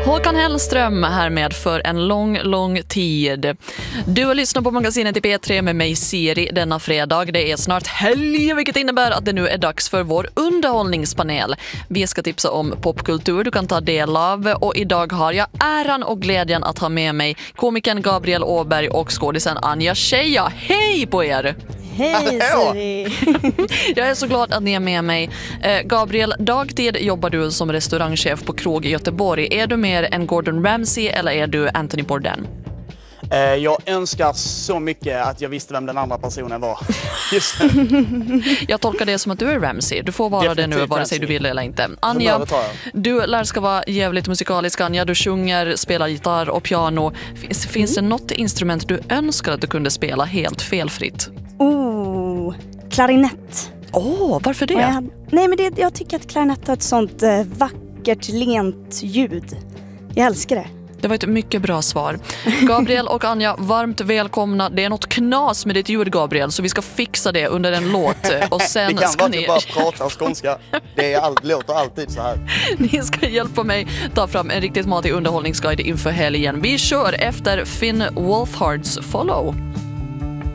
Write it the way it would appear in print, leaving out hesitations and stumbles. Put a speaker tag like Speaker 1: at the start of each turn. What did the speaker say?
Speaker 1: Håkan Hellström här med för en lång tid. Du har lyssnat på magasinet i P3 med mig Siri denna fredag. Det är snart helg, vilket innebär att det nu är dags för vår underhållningspanel. Vi ska tipsa om popkultur du kan ta del av, och idag har jag äran och glädjen att ha med mig komikern Gabriel Åberg och skådisen Anja Scheja. Hej på er!
Speaker 2: Hej Siri!
Speaker 1: Jag är så glad att ni är med mig. Gabriel, dagtid jobbar du som restaurangchef på krog i Göteborg. Är du mer en Gordon Ramsay eller är du Anthony Bourdain?
Speaker 3: Jag önskar så mycket att jag visste vem den andra personen var. Just nu.
Speaker 1: Jag tolkar det som att du är Ramsay. Du får vara
Speaker 3: Definitivt
Speaker 1: det nu, vare sig du vill eller inte. Anja, du lär ska vara jävligt musikalisk. Anja, du sjunger, spelar gitarr och piano. Finns det något instrument du önskar att du kunde spela helt felfritt?
Speaker 2: Klarinett.
Speaker 1: Varför det?
Speaker 2: Jag tycker att klarinett har ett sånt vackert, lent ljud. Jag älskar det.
Speaker 1: Det var ett mycket bra svar. Gabriel och Anja, varmt välkomna. Det är något knas med ditt ljud, Gabriel, så vi ska fixa det under en låt. Och sen
Speaker 3: vi kan
Speaker 1: ska
Speaker 3: bara prata skånska. Låter alltid så här.
Speaker 1: Ni ska hjälpa mig ta fram en riktigt matig underhållningsguide inför helgen. Vi kör efter Finn Wolfhards Follow.